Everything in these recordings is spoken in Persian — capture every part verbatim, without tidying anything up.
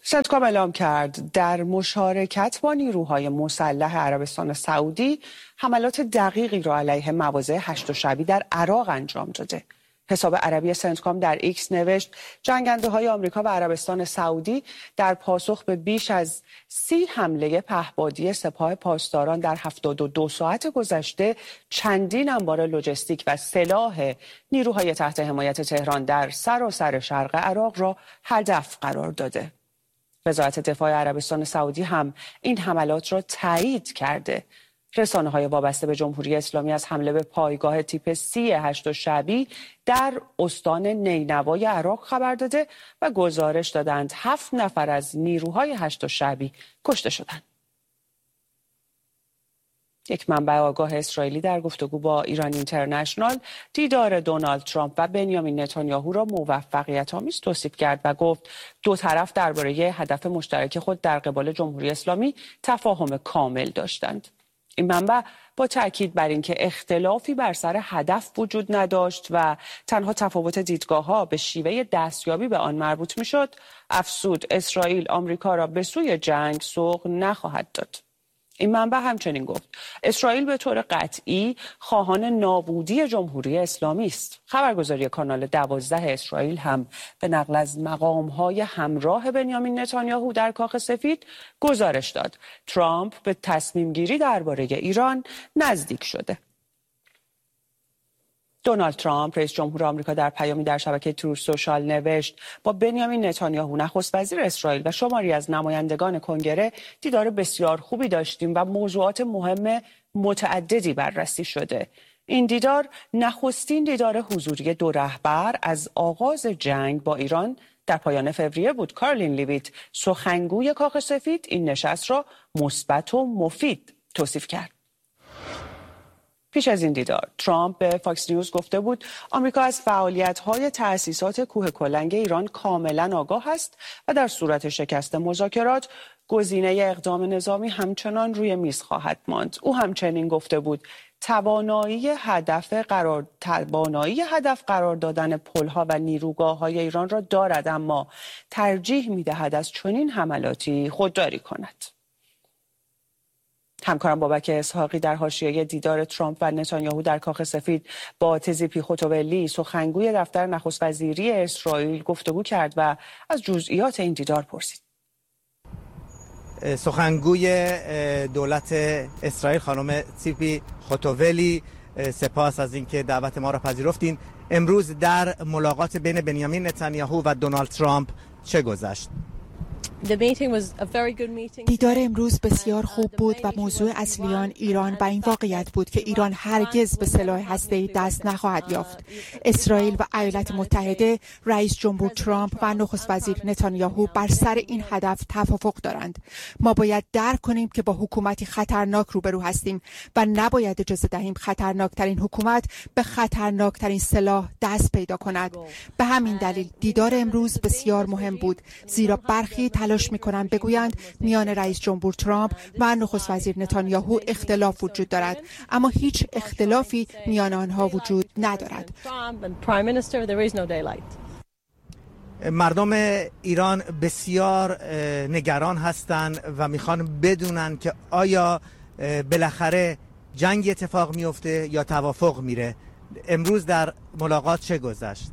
سنتکام اعلام کرد در مشارکت با نیروهای مسلح عربستان سعودی حملات دقیقی را علیه مواضع هشت شعبی در عراق انجام داده. حساب عربی سنتکام در ایکس نوشت جنگنده های آمریکا و عربستان سعودی در پاسخ به بیش از سی حمله پهپادی سپاه پاسداران در هفتاد و دو ساعت گذشته چندین انبار لوجستیک و سلاح نیروهای تحت حمایت تهران در سراسر شرق عراق را هدف قرار داده. وزارت دفاع عربستان سعودی هم این حملات را تایید کرده. رسانه‌های وابسته به جمهوری اسلامی از حمله به پایگاه تیپ سی هشت شعبی در استان نینوای عراق خبر داده و گزارش دادند هفت نفر از نیروهای هشت شعبی کشته شدند. یک منبع آگاه اسرائیلی در گفتگو با ایران اینترنشنال دیدار دونالد ترامپ و بنیامین نتانیاهو را موفقیت‌آمیز توصیف کرد و گفت دو طرف درباره هدف مشترک خود در قبال جمهوری اسلامی تفاهم کامل داشتند. این منبع با تاکید بر اینکه اختلافی بر سر هدف وجود نداشت و تنها تفاوت دیدگاه‌ها به شیوه دستیابی به آن مربوط می‌شد، افزود اسرائیل آمریکا را به سوی جنگ سوق نخواهد داد. این منبع همچنین گفت اسرائیل به طور قطعی خواهان نابودی جمهوری اسلامی است. خبرگزاری کانال دوازده اسرائیل هم به نقل از مقام‌های همراه بنیامین نتانیاهو در کاخ سفید گزارش داد ترامپ به تصمیم گیری درباره ایران نزدیک شده. دونالد ترامپ رئیس جمهور آمریکا در پیامی در شبکه تروث سوشال نوشت با بنیامین نتانیاهو نخست وزیر اسرائیل و شماری از نمایندگان کنگره دیدار بسیار خوبی داشتیم و موضوعات مهم متعددی بررسی شده. این دیدار نخستین دیدار حضوری دو رهبر از آغاز جنگ با ایران در پایان فوریه بود. کارلین لیویت سخنگوی کاخ سفید این نشست را مثبت و مفید توصیف کرد. پیش از این دیدار ترامپ به فاکس نیوز گفته بود آمریکا از فعالیت‌های تأسیسات کوه کلنگ ایران کاملا آگاه است و در صورت شکست مذاکرات گزینه اقدام نظامی همچنان روی میز خواهد ماند. او همچنین گفته بود توانایی هدف قرار توانایی هدف قرار دادن پل‌ها و نیروگاه‌های ایران را دارد، اما ترجیح می‌دهد از چنین حملاتی خودداری کند. همکارم بابک اسحاقی در حاشیه دیدار ترامپ و نتانیاهو در کاخ سفید با تزیپی خوتوولی سخنگوی دفتر نخست وزیری اسرائیل گفتگو کرد و از جزئیات این دیدار پرسید. سخنگوی دولت اسرائیل خانم تزیپی خوتوولی، سپاس از اینکه دعوت ما را پذیرفتین. امروز در ملاقات بین بنیامین نتانیاهو و دونالد ترامپ چه گذشت؟ دیدار امروز بسیار خوب بود و موضوع اصلی آن ایران و این واقعیت بود که ایران هرگز به سلاح هسته‌ای دست نخواهد یافت. اسرائیل و ایالات متحده، رئیس جمهور ترامپ و نخست وزیر نتانیاهو بر سر این هدف توافق دارند. ما باید درک کنیم که با حکومتی خطرناک روبرو هستیم و نباید اجازه دهیم خطرناکترین حکومت به خطرناکترین سلاح دست پیدا کند. به همین دلیل دیدار امروز بسیار مهم بود، زیرا برخی تلاش می‌کنند بگویند میان رئیس جمهور ترامپ و نخست وزیر نتانیاهو اختلاف وجود دارد، اما هیچ اختلافی میان آنها وجود ندارد. مردم ایران بسیار نگران هستند و میخوان بدونن که آیا بالاخره جنگ اتفاق میفته یا توافق میره. امروز در ملاقات چه گذشت؟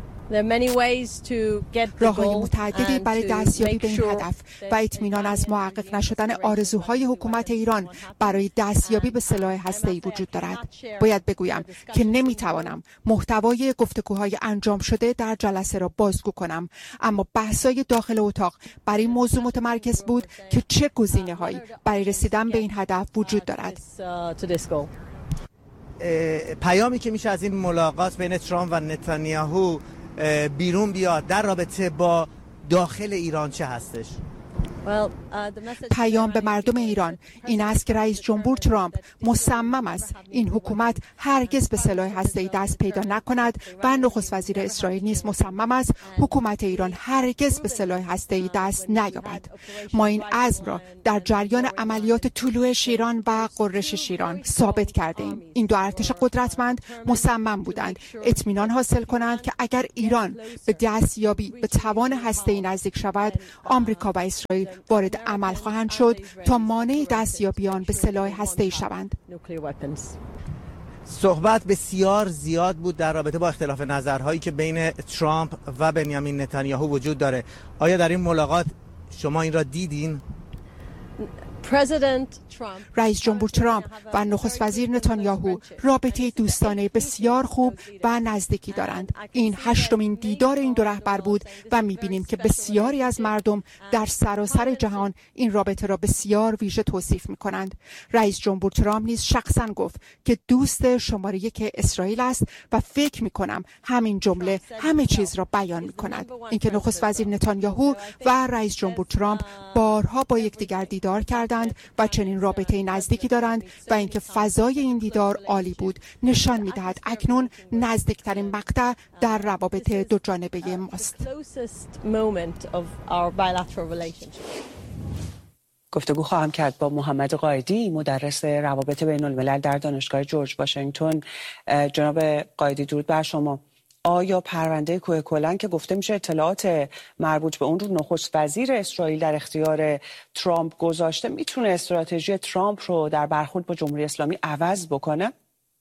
راه‌های متعددی برای دستیابی به این هدف و اطمینان از محقق نشدن آرزوهای حکومت ایران برای دستیابی به سلاح هسته‌ای وجود دارد. باید بگویم که نمیتوانم محتوای گفتگوهای انجام شده در جلسه را بازگو کنم، اما بحث‌های داخل اتاق برای موضوع متمرکز بود که چه گزینه‌هایی برای رسیدن به این هدف وجود دارد. پیامی که میشه از این ملاقات بین ترامپ و نتانیاهو بیرون بیاد در رابطه با داخل ایران چه هستش؟ پیام به مردم ایران این است که رئیس جمهور ترامپ مصمم است این حکومت هرگز به سلاح هسته‌ای دست پیدا نکند و نخست وزیر اسرائیل نیز مصمم است حکومت ایران هرگز به سلاح هسته‌ای دست نیابد. ما این عزم را در جریان عملیات طلوع شیران و غرش شیران ثابت کرده ایم. این دو ارتش قدرتمند مصمم بودند اطمینان حاصل کنند که اگر ایران به دستیابی به توان هسته‌ای نزدیک شود، آمریکا و اسرائیل وارد عمل خواهند شد تا مانع دستیابی آن به سلاح هسته‌ای شوند. صحبت بسیار زیاد بود در رابطه با اختلاف نظرهایی که بین ترامپ و بنیامین نتانیاهو وجود داره. آیا در این ملاقات شما این را دیدین؟ رئیس جمهور ترامپ و نخست وزیر نتانیاهو رابطه دوستانه بسیار خوب و نزدیکی دارند. این هشتمین دیدار این دو رهبر بود و می‌بینیم که بسیاری از مردم در سراسر جهان این رابطه را بسیار ویژه توصیف می‌کنند. رئیس جمهور ترامپ نیز شخصاً گفت که دوست شماره یک اسرائیل است و فکر می‌کنم همین جمله همه چیز را بیان می‌کند. اینکه نخست وزیر نتانیاهو و رئیس جمهور ترامپ بارها با یکدیگر دیدار کردند و چنین رابطه نزدیکی دارند و اینکه فضای این دیدار عالی بود نشان می‌دهد اکنون نزدیکترین مقطع در روابط دو جانبه ماست. گفتگو خواهم کرد با محمد قائدی، مدرس روابط بین الملل در دانشگاه جورج واشنگتن. جناب قائدی درود بر شما. آیا پرونده کوه کلن که گفته میشه اطلاعات مربوط به اون رو نخست وزیر اسرائیل در اختیار ترامپ گذاشته میتونه استراتژی ترامپ رو در برخورد با جمهوری اسلامی عوض بکنه؟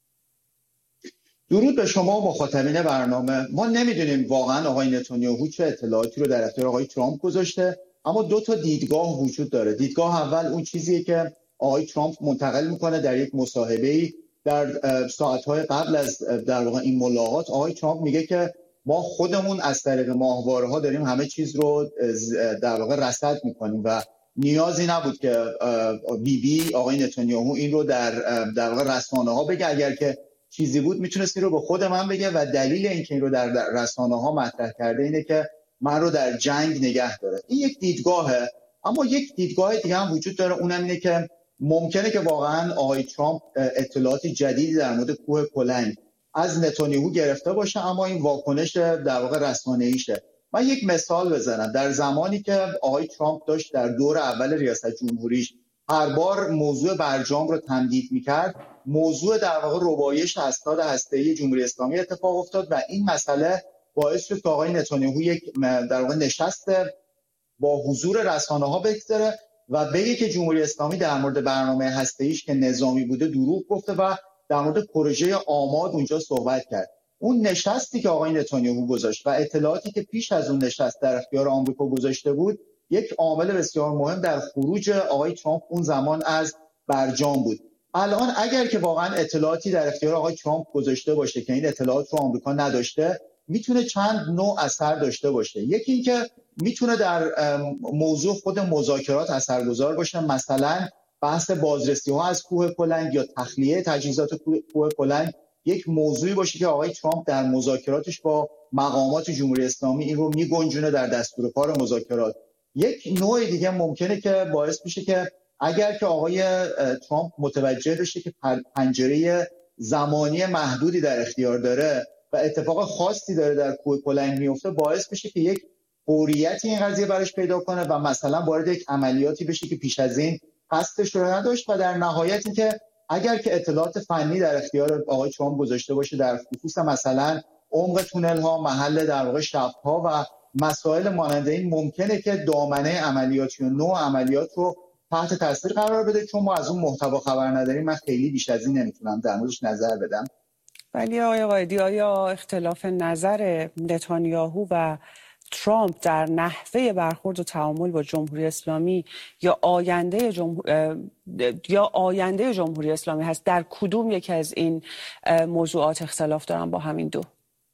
درود به شما و مخاطبین برنامه. ما نمیدونیم واقعا آقای نتانیاهو چه اطلاعاتی رو در اختیار آقای ترامپ گذاشته، اما دو تا دیدگاه وجود داره. دیدگاه اول اون چیزیه که آقای ترامپ منتقل میکنه در یک مصاحبه‌ای در ساعت‌های قبل از در واقع این ملاقات. آقای ترامپ میگه که ما خودمون از طریق ماهواره‌ها داریم همه چیز رو در واقع رصد میکنیم و نیازی نبود که بی بی آقای نتانیاهو این رو در در واقع رسانه‌ها بگه. اگر که چیزی بود میتونست این رو به خود من بگه و دلیل اینکه این رو در رسانه‌ها مطرح کرده اینه که من رو در جنگ نگه داره. این یک دیدگاهه، اما یک دیدگاه دیگه هم وجود داره، اونم اینه که ممکنه که واقعا آقای ترامپ اطلاعات جدیدی در مورد کوه کلن از نتانیاهو گرفته باشه، اما این واکنش در واقع رسانه‌ایشه. من یک مثال بزنم. در زمانی که آقای ترامپ داشت در دور اول ریاست جمهوریش هر بار موضوع برجام رو تمدید می‌کرد، موضوع در واقع ربایش اسناد هسته‌ای جمهوری اسلامی اتفاق افتاد و این مسئله باعث شد که آقای نتانیاهو یک در واقع نشست با حضور رسانه‌ها بگذاره و بگه که جمهوری اسلامی در مورد برنامه هسته‌ایش که نظامی بوده دروغ گفته و در مورد پروژه آماد اونجا صحبت کرد. اون نشستی که آقای نتانیاهو گذاشت و اطلاعاتی که پیش از اون نشست در اختیار آمریکا گذاشته بود، یک عامل بسیار مهم در خروج آقای ترامپ اون زمان از برجام بود. الان اگر که واقعا اطلاعاتی در اختیار آقای ترامپ گذاشته باشه که این اطلاعات رو آمریکا نداشته، میتونه چند نوع اثر داشته باشه. یکی این که میتونه در موضوع خود مذاکرات اثرگذار باشه، مثلا بحث بازرسی ها از کوه کلنگ یا تخلیه تجهیزات کوه کلنگ یک موضوعی باشه که آقای ترامپ در مذاکراتش با مقامات جمهوری اسلامی این رو میگنجونه در دستور کار مذاکرات. یک نوع دیگه ممکنه که باعث بشه که اگر که آقای ترامپ متوجه بشه که پنجره زمانی محدودی در اختیار داره و اتفاق خاصی داره در کوه کلنگ میفته، باعث بشه که یک فوریتی این قضیه براش پیدا کنه و مثلا وارد یک عملیاتی بشه که پیش از این قصدش رو نداشت و در نهایت این که اگر که اطلاعات فنی در اختیار آقای ترامپ گذاشته باشه در خصوص مثلا عمق تونل ها، محل در واقع شب ها و مسائل مانند این، ممکنه که دامنه عملیاتی و نوع عملیات رو تحت تاثیر قرار بده. چون ما از اون محتوا خبر نداریم، من خیلی بیش از این نمیتونم در موردش نظر بدم. ولی آقای قائدی، آیا اختلاف نظر نتانیاهو و ترامپ در نحوه برخورد و تعامل با جمهوری اسلامی یا آینده جمهور... یا آینده جمهوری اسلامی هست؟ در کدوم یکی از این موضوعات اختلاف دارن با همین دو؟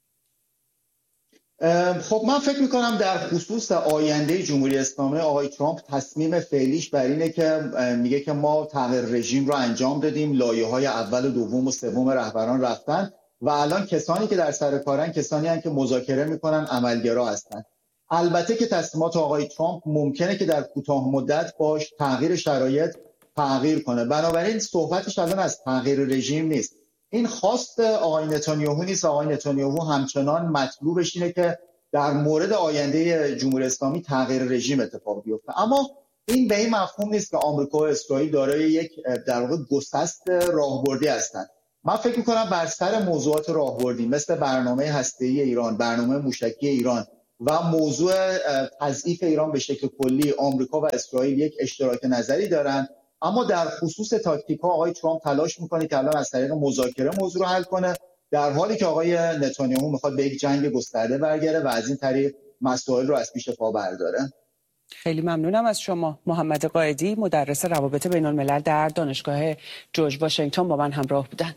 خب من فکر میکنم در خصوص آینده جمهوری اسلامی آقای ترامپ تصمیم فعلیش بر اینه که میگه که ما تغییر رژیم رو انجام دادیم، لایه‌های اول و دوم و سوم رهبران رفتن و الان کسانی که در سر کارن کسانی هستند که مذاکره میکنن، عملگرا هستن. البته که تصمیمات آقای ترامپ ممکنه که در کوتاه مدت باش تغییر شرایط تغییر کنه، بنابراین صحبتش الان از تغییر رژیم نیست. این خواست آقای نتانیاهو نیست. آقای نتانیاهو همچنان مطلوبش اینه که در مورد آینده جمهوری اسلامی تغییر رژیم اتفاق بیفته، اما این به این مفهوم نیست که آمریکا و اسرائیل دارای یک در واقع گسست راهبردی هستند. من فکر می‌کنم بر سر موضوعات راهبردی مثل برنامه هسته‌ای ایران، برنامه موشکی ایران و موضوع تضعیف ایران به شکل کلی، آمریکا و اسرائیل یک اشتراک نظری دارند، اما در خصوص تاکتیک‌ها آقای ترامپ تلاش می‌کنه که الان از طریق مذاکره موضوع رو حل کنه، در حالی که آقای نتانیاهو می‌خواد به یک جنگ گسترده برگرده و از این طریق مسائل رو از پیش پا برداره. خیلی ممنونم از شما. محمد قائدی، مدرس روابط بین الملل در دانشگاه جورج واشنگتن با من همراه بودن.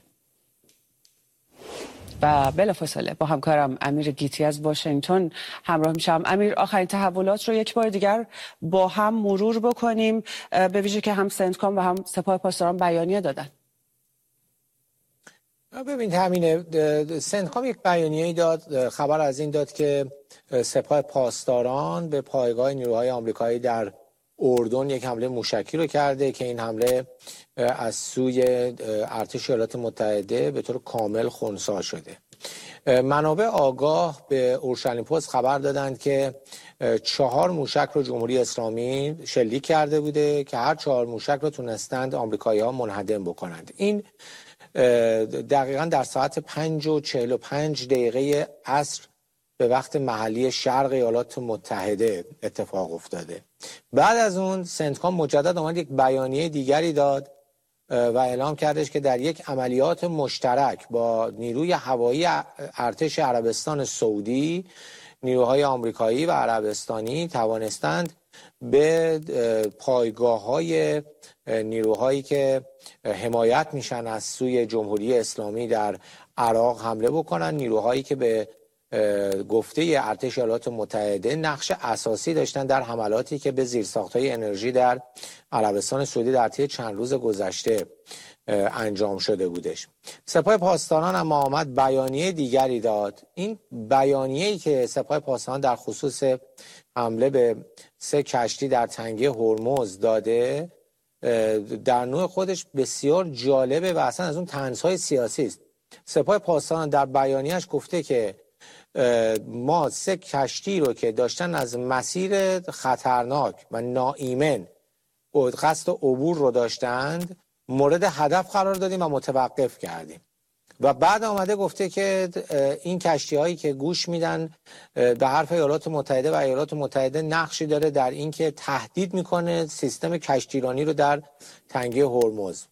و بلافاصله با همکارم امیر گیتی از واشنگتن همراه میشم. امیر، آخرین تحولات رو یک بار دیگر با هم مرور بکنیم، به ویژه که هم سنتکام و هم سپاه پاسداران بیانیه دادن. ببینید همینه، سنتکام یک بیانیه داد، خبر از این داد که سپاه پاسداران به پایگاه نیروهای آمریکایی در اردن یک حمله موشکی رو کرده که این حمله از سوی ارتش ایالات متحده به طور کامل خنثی شده. منابع آگاه به اورشلیم پست خبر دادند که چهار موشک رو جمهوری اسلامی شلیک کرده بوده که هر چهار موشک رو تونستند آمریکایی‌ها منهدم بکنند. این دقیقاً در ساعت پنج و چهل و پنج دقیقه عصر به وقت محلی شرق ایالات متحده اتفاق افتاده. بعد از اون سنتکام مجدد آمد یک بیانیه دیگری داد و اعلام کردش که در یک عملیات مشترک با نیروی هوایی ارتش عربستان سعودی، نیروهای آمریکایی و عربستانی توانستند به پایگاه‌های نیروهایی که حمایت میشن از سوی جمهوری اسلامی در عراق حمله بکنن، نیروهایی که به گفته ارتش ایالات متحده نقش اساسی داشتن در حملاتی که به زیرساخت‌های انرژی در عربستان سعودی در طی چند روز گذشته انجام شده بودش. سپاه پاسداران هم آمد بیانیه دیگری داد. این بیانیه‌ای که سپاه پاسداران در خصوص حمله به سه کشتی در تنگه هرمز داده در نوع خودش بسیار جالبه و اصلا از اون طنزهای سیاسی است. سپاه پاسداران در بیانیه‌اش گفته که ما سه کشتی رو که داشتن از مسیر خطرناک و ناایمن قصد عبور رو داشتند مورد هدف قرار دادیم و متوقف کردیم. و بعد آمده گفته که این کشتی هایی که گوش میدن به حرف ایالات متحده و ایالات متحده نقشی داره در اینکه تهدید میکنه سیستم کشتیرانی رو در تنگه هرمز.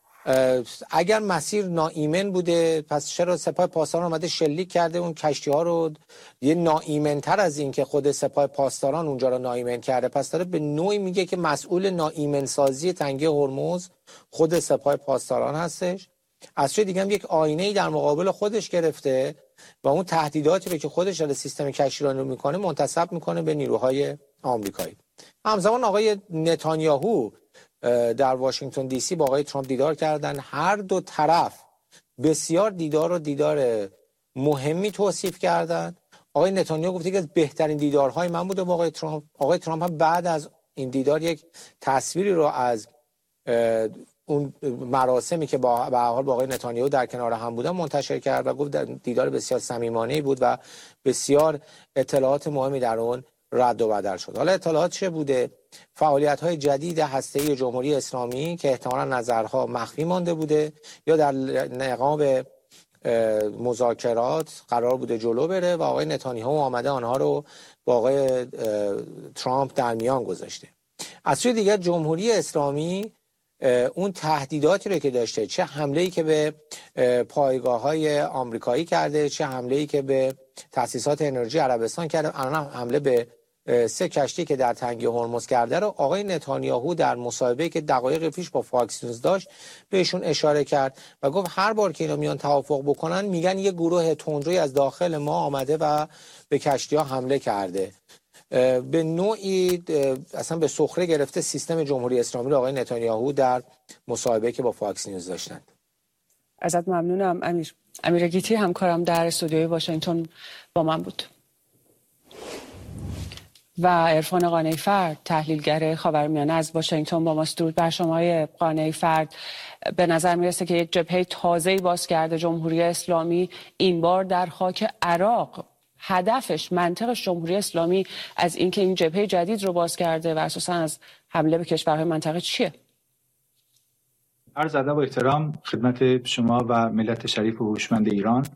اگر مسیر ناایمن بوده پس چرا سپاه پاسداران اومده شلیک کرده اون کشتی ها رو یه ناایمن تر از این که خود سپاه پاسداران اونجا رو ناایمن کرده؟ پس داره به نوعی میگه که مسئول ناایمن سازی تنگه هرمز خود سپاه پاسداران هستش. از چه دیگه هم یک آینه‌ای در مقابل خودش گرفته و اون تهدیداتی رو که خودش داره سیستم کشتیرانی رو میکنه منتسب میکنه به نیروهای آمریکایی. همزمان آقای نتانیاهو در واشنگتن دی سی با آقای ترامپ دیدار کردن. هر دو طرف بسیار دیدار و دیدار مهمی توصیف کردن. آقای نتانیاهو گفته که از بهترین دیدارهای من بوده با آقای ترامپ. آقای ترامپ هم بعد از این دیدار یک تصویری رو از اون مراسمی که با به هر حال با آقای نتانیاهو در کنار هم بودن منتشر کرد و گفت در دیدار بسیار صمیمانه‌ای بود و بسیار اطلاعات مهمی در اون رد و بدل شد. حالا اطلاعات چه بوده؟ فعالیت‌های جدید هسته‌ای جمهوری اسلامی که احتمالاً نظرها مخفی مانده بوده یا در نقاب مذاکرات قرار بوده جلو بره و آقای نتانیاهو آمده آنها رو با آقای ترامپ در میان گذاشته. از سوی دیگر جمهوری اسلامی اون تهدیداتی رو که داشته، چه حمله‌ای که به پایگاه‌های آمریکایی کرده، چه حمله‌ای که به تأسیسات انرژی عربستان کرده، الان حمله به سه کشتی که در تنگه هرمز کرده رو آقای نتانیاهو در مصاحبه‌ای که دقایق پیش با فاکس نیوز داشت بهشون اشاره کرد و گفت هر بار که اینا میان توافق بکنن میگن یه گروه تندروی از داخل ما آمده و به کشتی‌ها حمله کرده. به نوعی اصلا به سخره گرفته سیستم جمهوری اسلامی رو آقای نتانیاهو در مصاحبه‌ای که با فاکس نیوز داشتند. ازت ممنونم امیر. امیر گیتی همکارم در استودیوی واشنگتن با من بود. و عرفان قانعی‌فرد، تحلیلگر خاورمیانه از واشنگتن با ماست. درود بر شما آقای قانعی‌فرد. به نظر میرسه که یک جبهه تازه‌ای باز کرده جمهوری اسلامی، این بار در خاک عراق. هدفش، منطقش جمهوری اسلامی از اینکه این جبهه جدید رو باز کرده و اساساً از حمله به کشورهای منطقه چیه؟ عرض ادب و احترام خدمت شما و ملت شریف و هوشمند ایران.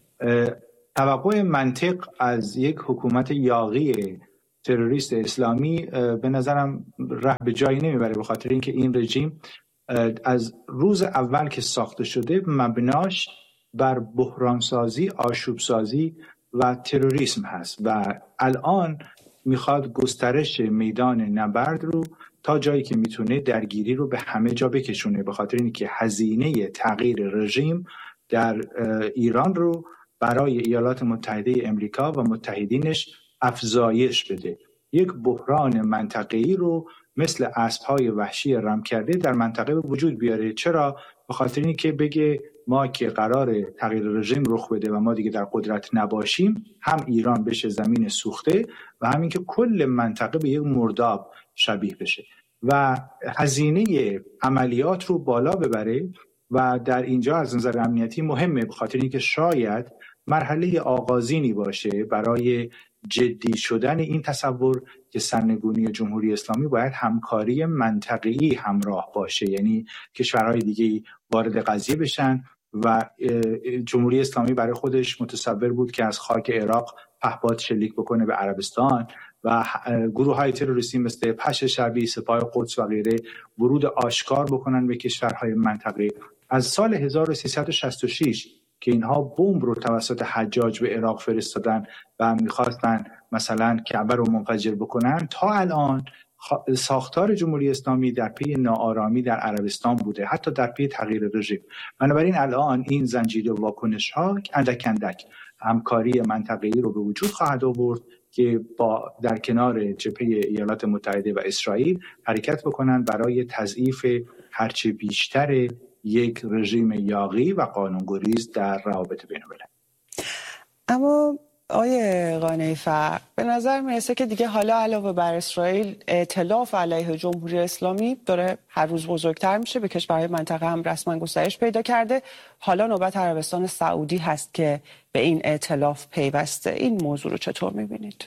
توقع منطق از یک حکومت یاغی تروریست اسلامی به نظرم ره به جایی نمیبره، به خاطر اینکه این رژیم از روز اول که ساخته شده مبناش بر بحرانسازی، آشوبسازی و تروریسم هست و الان میخواد گسترش میدان نبرد رو تا جایی که میتونه درگیری رو به همه جا بکشونه، به خاطر اینکه هزینه تغییر رژیم در ایران رو برای ایالات متحده امریکا و متحدینش افزایش بده. یک بحران منطقه‌ای رو مثل اسب‌های وحشی رم کرده در منطقه به وجود بیاره. چرا؟ به خاطر اینکه بگه ما که قرار تغییر رژیم رخ بده و ما دیگه در قدرت نباشیم، هم ایران بشه زمین سوخته و همین که کل منطقه به یک مرداب شبیه بشه و هزینه عملیات رو بالا ببره. و در اینجا از نظر امنیتی مهمه، به خاطر اینکه شاید مرحله آغازینی باشه برای جدی شدن این تصور که سرنگونی جمهوری اسلامی باید همکاری منطقه‌ای همراه باشه، یعنی کشورهای دیگه وارد قضیه بشن و جمهوری اسلامی برای خودش متصور بود که از خاک عراق پهپاد شلیک بکنه به عربستان و گروه‌های تروریستی مثل پشت شعبی، سپاه قدس و غیره ورود آشکار بکنن به کشورهای منطقه. از سال هزار و سیصد و شصت و شش که اینها بمب رو توسط حجاج به عراق فرستادن و میخواستن مثلا کعبه رو منفجر بکنن تا الان ساختار جمهوری اسلامی در پی ناآرامی در عربستان بوده، حتی در پی تغییر رژیم. بنابراین الان این زنجیره واکنش ها اندک اندک همکاری منطقه‌ای رو به وجود خواهد آورد که با در کنار جبهه ایالات متحده و اسرائیل حرکت بکنن برای تضعیف هرچه بیشتر یک رژیم یاغی و قانونگریز در روابط بین‌المللی. اما آیه قانعی‌فرد، به نظر میرسه که دیگه حالا علاوه بر اسرائیل ائتلاف علیه جمهوری اسلامی داره هر روز بزرگتر میشه، به کشورهای منطقه هم رسما گسترش پیدا کرده. حالا نوبت عربستان سعودی هست که به این ائتلاف پیوسته. این موضوع رو چطور میبینید؟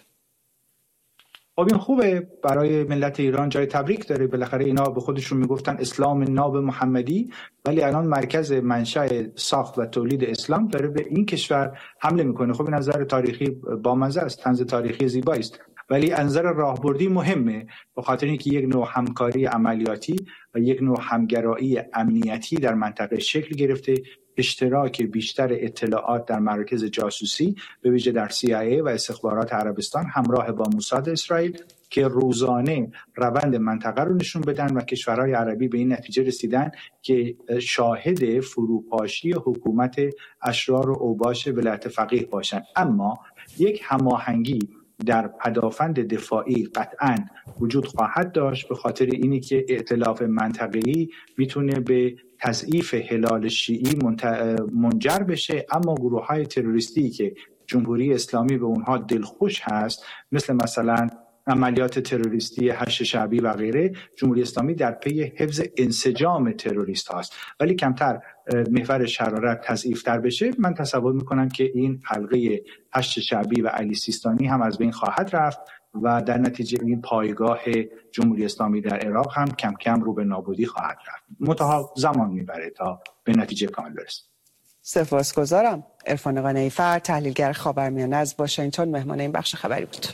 خب این خوبه برای ملت ایران، جای تبریک داره. بالاخره اینا به خودشون میگفتن اسلام ناب محمدی، ولی الان مرکز منشأ ساخت و تولید اسلام داره به این کشور حمله میکنه. خب این نظر تاریخی بامزه است، طنز تاریخی زیبایی است، ولی از نظر راهبردی مهمه، به خاطر اینکه یک نوع همکاری عملیاتی و یک نوع همگرایی امنیتی در منطقه شکل گرفته. اشتراک بیشتر اطلاعات در مراکز جاسوسی به ویژه در سی آی ای و استخبارات عربستان همراه با موساد اسرائیل که روزانه روند منطقه رو نشون بدن و کشورهای عربی به این نتیجه رسیدن که شاهد فروپاشی حکومت اشرار و اوباش ولایت فقیه باشن. اما یک هماهنگی در پدافند دفاعی قطعاً وجود خواهد داشت، به خاطر اینی که ائتلاف منطقه‌ای میتونه به تضعیف هلال شیعی منجر بشه، اما گروه‌های تروریستی که جمهوری اسلامی به اونها دلخوش هست، مثل مثلا عملیات تروریستی هشت شعبی و غیره، جمهوری اسلامی در پی حفظ انسجام تروریست هاست. ولی کمتر محور شرارت تضعیفتر بشه، من تصور میکنم که این حلقه هشت شعبی و علی سیستانی هم از بین خواهد رفت و در نتیجه این پایگاه جمهوری اسلامی در عراق هم کم کم رو به نابودی خواهد رفت. منتها زمان میبره تا به نتیجه کامل برسه. سپاسگزارم. عرفان قانعی‌فرد، تحلیلگر خاورمیانه از واشنگتن، مهمان این بخش خبری بود.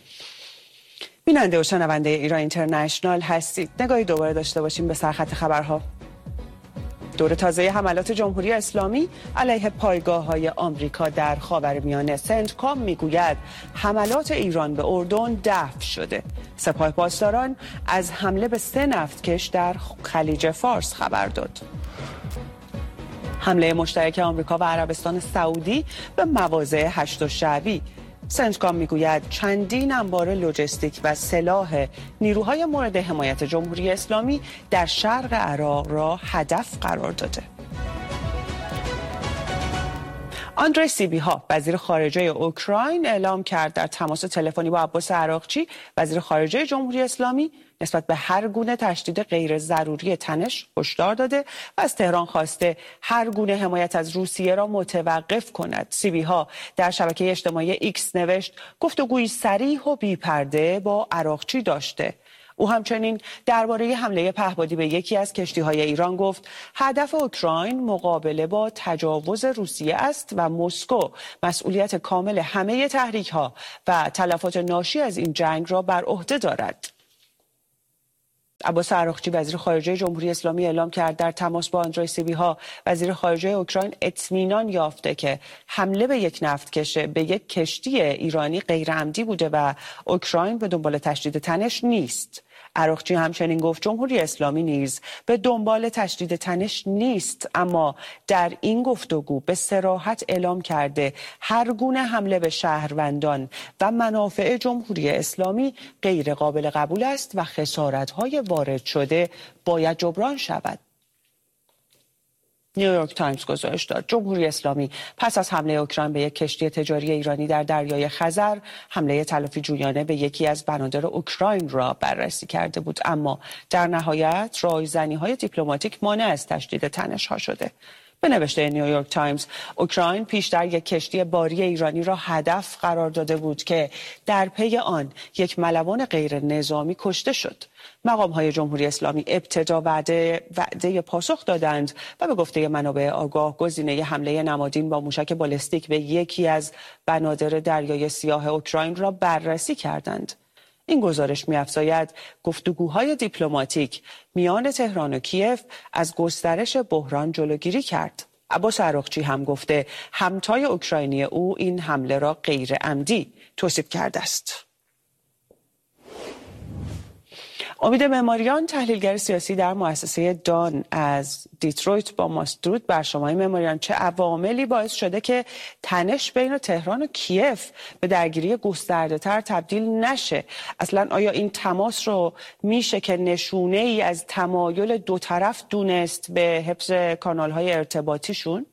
بیننده و شنونده ایران اینترنشنال هستید. نگاهی دوباره داشته باشیم به سرخط خبرها. دور تازه حملات جمهوری اسلامی علیه پایگاه‌های آمریکا در خاورمیانه. سنتکام میگوید حملات ایران به اردن دفع شده. سپاه پاسداران از حمله به سه نفتکش در خلیج فارس خبر داد. حمله مشترک آمریکا و عربستان سعودی به مواضع هشت شعبی. سنتکام میگوید چندین انبار لوجستیک و سلاح نیروهای مورد حمایت جمهوری اسلامی در شرق عراق را هدف قرار داده. آندری سیبیها وزیر خارجه اوکراین اعلام کرد در تماس تلفنی با عباس عراقچی وزیر خارجه جمهوری اسلامی نسبت به هر گونه تشدید غیر ضروری تنش هشدار داده و از تهران خواسته هر گونه حمایت از روسیه را متوقف کند. سیبیها در شبکه اجتماعی ایکس نوشت گفتگویی صریح و بی‌پرده با عراقچی داشته. او همچنین درباره حمله پهپادی به یکی از کشتی‌های ایران گفت هدف اوکراین مقابله با تجاوز روسیه است و مسکو مسئولیت کامل همه تحریک‌ها و تلفات ناشی از این جنگ را بر عهده دارد. عباس عراقچی وزیر خارجه جمهوری اسلامی اعلام کرد در تماس با آندری سیبیها وزیر خارجه اوکراین اطمینان یافته که حمله به یک نفتکش به یک کشتی ایرانی غیر عمدی بوده و اوکراین به دنبال تشدید تنش نیست. عراقچی همچنین گفت جمهوری اسلامی نیز به دنبال تشدید تنش نیست، اما در این گفتگو به صراحت اعلام کرده هر گونه حمله به شهروندان و منافع جمهوری اسلامی غیر قابل قبول است و خسارت‌های وارد شده باید جبران شود. نیویورک تایمز گزارش داد جمهوری اسلامی پس از حمله اوکراین به یک کشتی تجاری ایرانی در دریای خزر حمله تلافی جویانه به یکی از بنادر اوکراین را بررسی کرده بود، اما در نهایت رایزنی‌های دیپلماتیک مانع از تشدید تنش‌ها شده. به نوشته نیویورک تایمز اوکراین پیشتر یک کشتی باری ایرانی را هدف قرار داده بود که در پی آن یک ملوان غیر نظامی کشته شد. مقام‌های جمهوری اسلامی ابتدا وعده وعده پاسخ دادند و به گفته منابع آگاه گزینه حمله نمادین با موشک بالستیک به یکی از بنادر دریای سیاه اوکراین را بررسی کردند. این گزارش می‌افزاید گفتگوهای دیپلماتیک میان تهران و کیف از گسترش بحران جلوگیری کرد. عباس عراقچی هم گفته همتای اوکراینی او این حمله را غیر عمدی توصیف کرده است. امید معماریان تحلیلگر سیاسی در مؤسسه دان از دیترویت با ماست. درود بر شما معماریان، چه عواملی باعث شده که تنش بین تهران و کیف به درگیری گسترده‌تر تبدیل نشه؟ اصلا آیا این تماس رو میشه که نشونه ای از تمایل دو طرف دونست به حفظ کانال‌های ارتباطیشون؟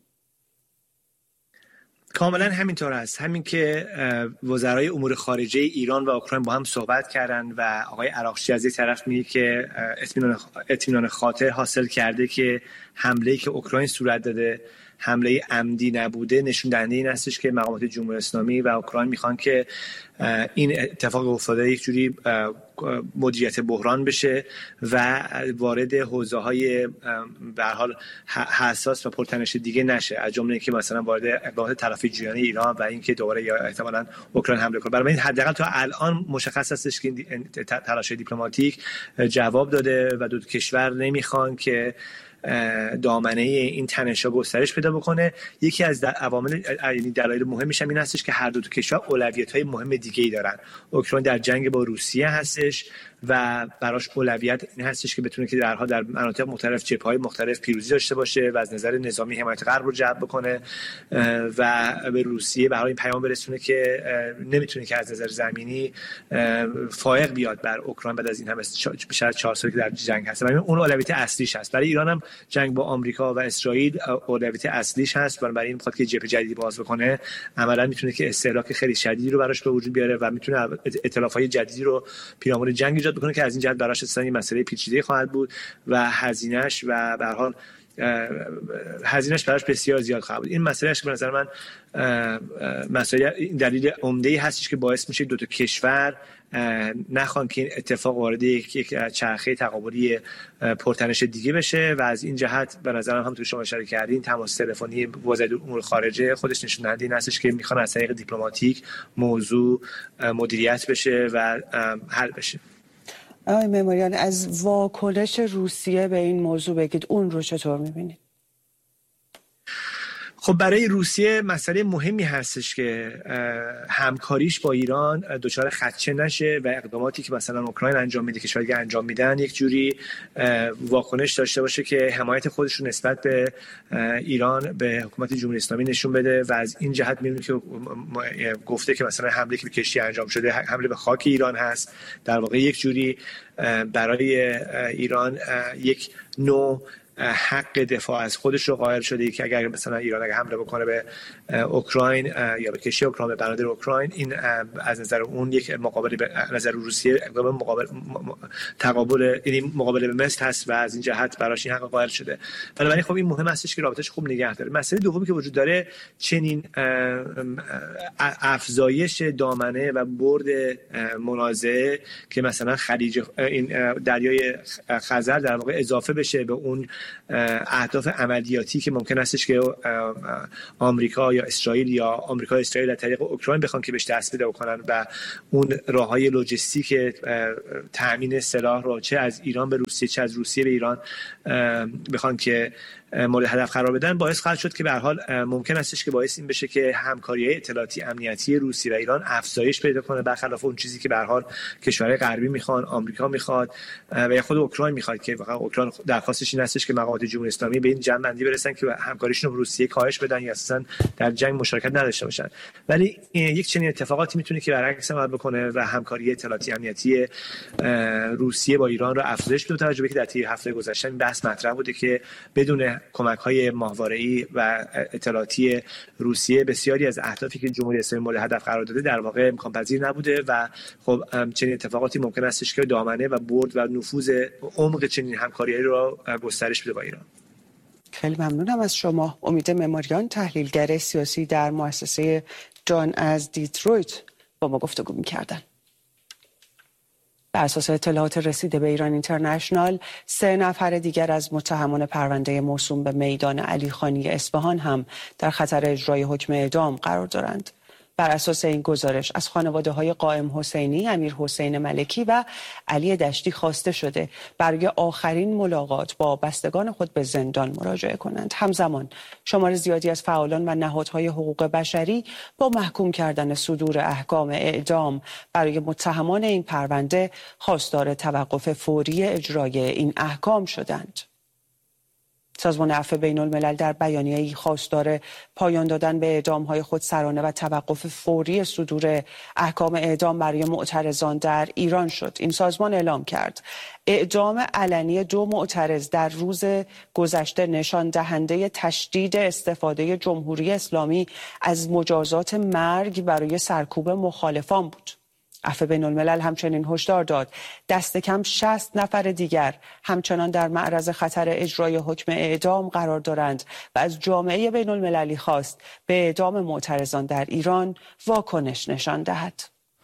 کاملا همینطور است. همین که وزرای امور خارجه ایران و اوکراین با هم صحبت کردن و آقای عراقچی از یک طرف میگه که اطمینان اطمینان خاطر حاصل کرده که حمله‌ای که اوکراین صورت داده حمله عمدی نبوده، نشون دهنده این هستش که مقامات جمهوری اسلامی و اوکراین میخوان که این اتفاق افتاده یک جوری مدیریت بحران بشه و وارد حوزه‌های به هر حال حساس و پرتنش دیگه نشه، از جمله اینکه مثلا وارد اقدامات تلافی جویانه ایران و اینکه دوباره یا احتمالاً اوکراین حمله کنه. برای این حداقل تا الان مشخص هستش که تلاش دیپلماتیک جواب داده و دو کشور نمیخوان که دامنه این تنش‌ها گسترش پیدا بکنه. یکی از عوامل یعنی دلایل مهمش هم این هستش که هر دو کشور اولویت‌های مهم دیگه‌ای دارن. اوکراین در جنگ با روسیه هستش و براش اولویت این هستش که بتونه که درها در مناطق مختلف جبهه‌های مختلف پیروزی داشته باشه و از نظر نظامی حمایت غرب رو جلب بکنه و به روسیه برای این پیام برسونه که نمیتونه که از نظر زمینی فائق بیاد بر اوکراین بعد از این همه بیشتر چهار سالی که در جنگ هست. و اون اولویت اصلیش هست. برای ایران هم جنگ با آمریکا و اسرائیل اولویت اصلیش هست. برای این میخواد که جبهه جدیدی باز بکنه، عملا میتونه که استهلاک خیلی شدیدی رو براش به وجود بیاره و میتونه ائتلاف‌های جدیدی رو پیرامون جنگ ایجاد بکنه که از این جهت براش اصلا این مسئله پیچیده خواهد بود و هزینه‌اش و به هر حال هزینه‌اش براش بسیار زیاد خواهد بود. این مسئلهش به نظر من مسئله این دلیل عمده‌ای هستش که باعث میشه دو تا کشور نخوان که این اتفاق وارد یک چرخه تقابلی پرتنش دیگه بشه و از این جهت به نظرم هم تو شما اشاره کردین تماس تلفنی وزیر امور خارجه خودش نشون دهنده این هستش که میخوان از طریق دیپلماتیک موضوع مدیریت بشه و حل بشه. آقای معماریان، از واکنش روسیه به این موضوع بگید، اون رو چطور میبینید؟ خب برای روسیه مسئله مهمی هستش که همکاریش با ایران دچار خدشه نشه و اقداماتی که مثلا اوکراین انجام میده، کشورهای دیگه انجام میدن، یک جوری واکنش داشته باشه که حمایت خودش رو نسبت به ایران به حکومت جمهوری اسلامی نشون بده و از این جهت میبینیم که گفته که مثلا حمله که به کشتی انجام شده حمله به خاک ایران هست. در واقع یک جوری برای ایران یک نوع حق دفاع از خودش رو قائل شده که اگر مثلا ایران اگر حمله بکنه به اوکراین یا به کشتی اوکراین، به بنادر اوکراین، این از نظر اون یک مقابله به نظر روسیه اقدام مقابل تقابل یعنی مقابله به مثل هست و از این جهت براش این حق قائل شده. بنابراین خب این مهم هستش که رابطش خوب نگه داره. مسئله دومی که وجود داره چنین افزایش دامنه و برد منازعه که مثلا خلیج این دریای خزر در واقع اضافه بشه به اون اهداف عملیاتی که ممکن استش که آمریکا یا اسرائیل یا آمریکا و اسرائیل از طریق اوکراین بخوان که بهش دست پیدا بکنن و اون راههای لوجستیک تامین سلاح رو چه از ایران به روسیه چه از روسیه به ایران بخوان که مورد هدف قرار بدن، باعث خواهد شد که به هر حال ممکن استش که باعث این بشه که همکاری اطلاعاتی امنیتی روسیه و ایران افزایش پیدا کنه، برخلاف اون چیزی که به هر حال کشورهای غربی میخوان، آمریکا میخواد و یا خود اوکراین میخواد که واقعا اوکراین درخواستش این هستش که مقامات جمهوری اسلامی به این جنبندی برسن که همکاریشون رو روسیه کاهش بدن یا اصلا در جنگ مشارکت نداشته باشن. ولی یک چنین اتفاقاتی میتونه که برعکس عمل بکنه و همکاری اطلاعاتی امنیتی روسیه با ایران رو افزایش بده. توجه به که در طی هفته گذشته این بحث مطرح بوده که بدون کمک‌های ماهواره‌ای و اطلاعاتی روسیه بسیاری از اهدافی که جمهوری اسلامی مورد هدف قرار داده در واقع امکان پذیر نبوده و خب چنین اتفاقاتی ممکن است که دامنه و برد و نفوذ عمق چنین همکاری‌های رو گسترش بده با ایران. خیلی ممنونم از شما. امید مماریان، تحلیلگر سیاسی در مؤسسه جان از دیترویت، با ما گفتگو می‌کردن. بر اساس اطلاعات رسیده به ایران اینترنشنال، سه نفر دیگر از متهمان پرونده موسوم به میدان علی خانی اصفهان هم در خطر اجرای حکم اعدام قرار دارند. بر اساس این گزارش از خانواده‌های قائم حسینی، امیر حسین ملکی و علی دشتی خواسته شده برای آخرین ملاقات با بستگان خود به زندان مراجعه کنند. همزمان شمار زیادی از فعالان و نهادهای حقوق بشری با محکوم کردن صدور احکام اعدام برای متهمان این پرونده خواستار توقف فوری اجرای این احکام شدند. سازمان عفو بین الملل در بیانیه‌ای خواستار پایان دادن به اعدام‌های خودسرانه و توقف فوری صدور احکام اعدام برای معترضان در ایران شد. این سازمان اعلام کرد اعدام علنی دو معترض در روز گذشته نشان دهنده تشدید استفاده جمهوری اسلامی از مجازات مرگ برای سرکوب مخالفان بود. عفو بین الملل همچنین هشدار داد دست کم شصت نفر دیگر همچنان در معرض خطر اجرای حکم اعدام قرار دارند و از جامعه بین المللی خواست به اعدام معترضان در ایران واکنش نشان دهد.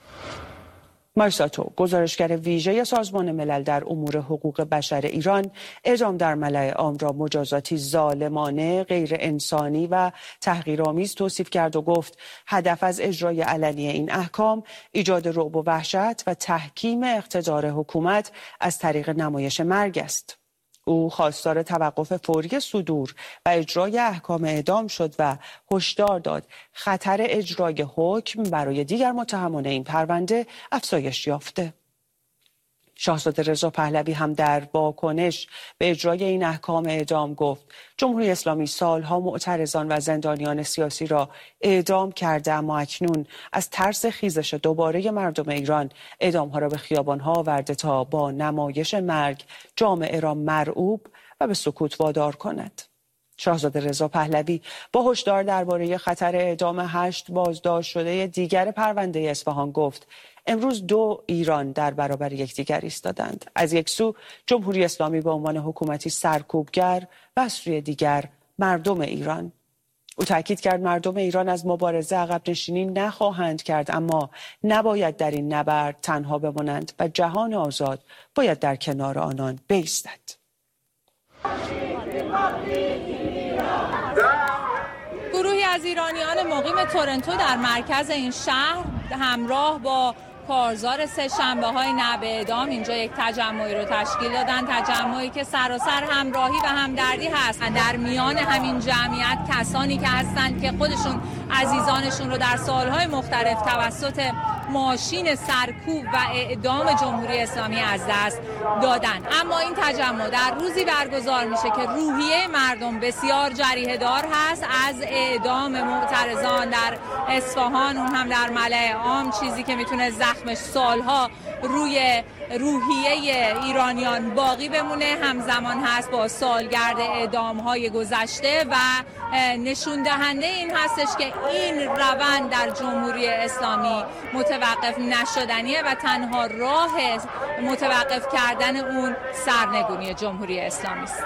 مایساتو، گزارشگر ویژه سازمان ملل در امور حقوق بشر ایران، اعدام در ملأ عام را مجازاتی ظالمانه، غیر انسانی و تحقیرآمیز توصیف کرد و گفت هدف از اجرای علنی این احکام ایجاد رعب و وحشت و تحکیم اقتدار حکومت از طریق نمایش مرگ است. او خواستار توقف فوری صدور و اجرای احکام اعدام شد و هشدار داد خطر اجرای حکم برای دیگر متهمان این پرونده افزایش یافته. شاهزاده رضا پهلوی هم در واکنش به اجرای این احکام اعدام گفت جمهوری اسلامی سالها معترضان و زندانیان سیاسی را اعدام کرده، اما اکنون از ترس خیزش دوباره مردم ایران اعدامها را به خیابانها آورده تا با نمایش مرگ جامعه را مرعوب و به سکوت وادار کند. شاهزاده رضا پهلوی با هشدار درباره خطر اعدام هشت بازداشت شده دیگر پرونده اصفهان گفت امروز دو ایران در برابر یکدیگر ایستادند. از یک سو جمهوری اسلامی به عنوان حکومتی سرکوبگر و از سوی دیگر مردم ایران. او تاکید کرد مردم ایران از مبارزه عقب نشینی نخواهند کرد، اما نباید در این نبرد تنها بمانند و جهان آزاد باید در کنار آنان بایستد. گروهی از ایرانیان مقیم تورنتو در مرکز این شهر همراه با کارزار سه شنبه های نه به اعدام اینجا یک تجمعی رو تشکیل دادن، تجمعی که سراسر همراهی و همدردی هست. در میان همین جمعیت کسانی که هستند که خودشون عزیزانشون رو در سالهای مختلف توسط ماشین سرکوب و اعدام جمهوری اسلامی از دست دادن. اما این تجمع در روزی برگزار میشه که روحیه مردم بسیار جریحه دار هست از اعدام معترضان در اصفهان، اون هم در ملأ عام، چیزی که میتونه زخمش سالها روی روحیه ایرانیان باقی بمونه، همزمان هست با سالگرد اعدام‌های گذشته و نشون دهنده این هستش که این روند در جمهوری اسلامی متوقف نشدنیه و تنها راه متوقف کردن اون سرنگونی جمهوری اسلامی است.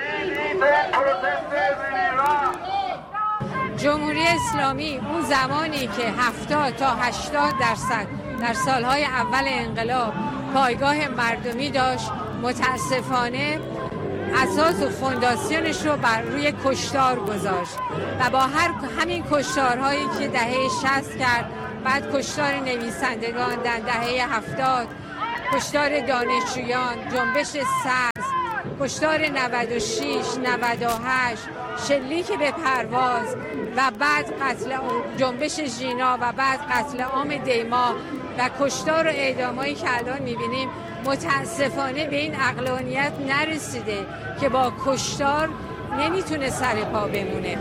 جمهوری اسلامی اون زمانی که هفتاد تا هشتاد درصد در سالهای اول انقلاب پایگاه مردمی داشت، متاسفانه اساس و فونداسیونش رو بر روی کشتار گذاشت و با هر همین کشتارهایی که دهه شصت کرد، بعد کشتار نویسندگان در دهه هفتاد، کشتار دانشجویان، جنبش سبز، کشتار نود و شش، نود و هشت، شلیک به پرواز و بعد قتل جنبش ژینا و بعد قتل عام دیما و کشتار و اعدامایی که الان می‌بینیم، متاسفانه به این عقلانیت نرسیده که با کشتار نمیتونه سر پا بمونه.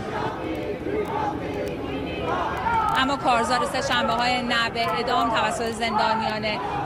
اما کارزار سه‌شنبه‌های نه به اعدام توسط زندانیان